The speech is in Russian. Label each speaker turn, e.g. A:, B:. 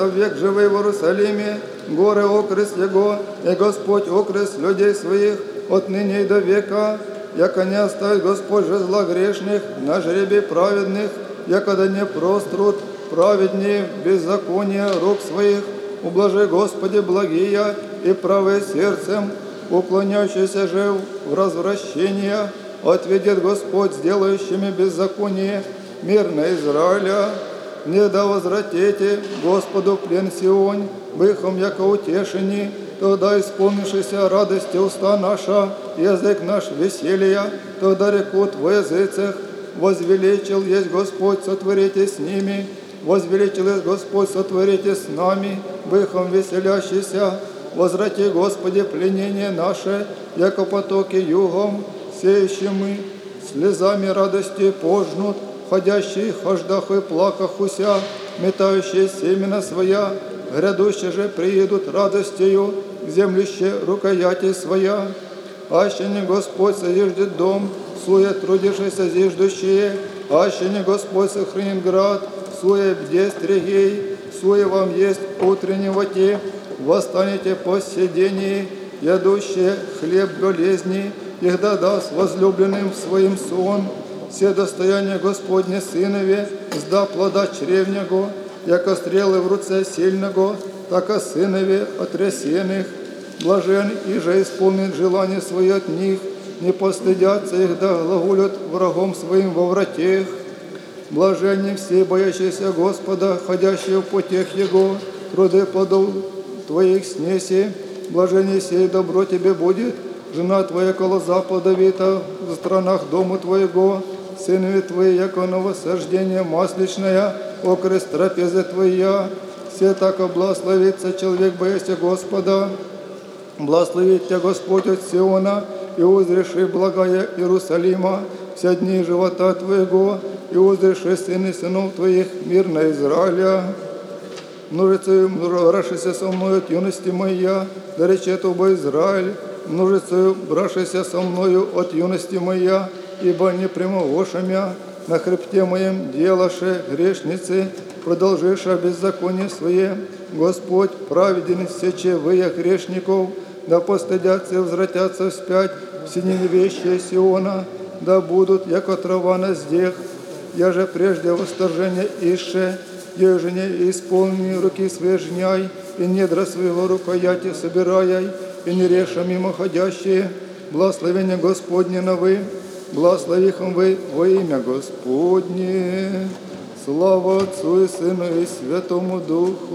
A: Век живый в Иерусалиме, горы окрест Его, и Господь окрест людей своих отныне и до века, яко не оставит Господь же зла грешных на жребий праведных, якода не прострут праведнее беззакония рук своих, ублажи Господи благие и правые сердцем, уклоняющиеся же в развращение, отведет Господь сделающими беззаконие мир на Израиля. Не да возвратите Господу в плен Сионь, быхом яко утешени, тогда исполнившися радости уста наша, язык наш веселья, тогда рекут в языцах, возвеличил есть Господь, сотворите с ними, возвеличил есть Господь, сотворите с нами, быхом веселящийся, возврати, Господи, пленение наше, яко потоки югом, сеющие мы, слезами радости пожнут, ходящие в хождах и плаках уся, метающие семена своя, грядущие же приедут радостью к землище рукояти своя. Аще не Господь созиждет дом, суе трудившиеся зиждущие, аще не Господь сохранит град, суе бде стригей, суе вам есть утреннего те, восстанете по седении, ядущие хлеб болезни, егда даст возлюбленным своим сон. Все достояния Господне Сынове, сда плода чревнего, яко стрелы в руце сильного, так и Сынове отрясенных. Блажен, иже исполнит желание свое от них, не постыдятся их, да глаголют врагом своим во вратех. Блаженни все, боящиеся Господа, ходящие в путях Его, труды плодов Твоих снеси. Блаженни сей, добро Тебе будет, жена Твоя коло запада вита в странах дому Твоего, сынове Твои, яко новосождение масличное, окрест трапезы Твоя. Все так благословится человек, бояся Господа. Благословит Тебя Господь от Сиона, и узреши благая Иерусалима все дни живота Твоего, и узреши сыны сынов Твоих мир на Израиля. Множицею брашися со мною от юности моя, да речет оба Израиль, множицею брашися со мною от юности моя, ибо не прямовошамя на хребте моем делаше грешницы, продолжиша беззаконие свое. Господь праведен сече выя грешников, да постыдятся и возвратятся вспять все невещие Сиона, да будут, яко трава на здех. Я же прежде восторжения ише, еже не исполни руки свои жняй, и недра своего рукояти собираяй, и не реша мимоходящие. Благословение Господне на вы, благословихом вы во имя Господне. Слава Отцу и Сыну и Святому Духу.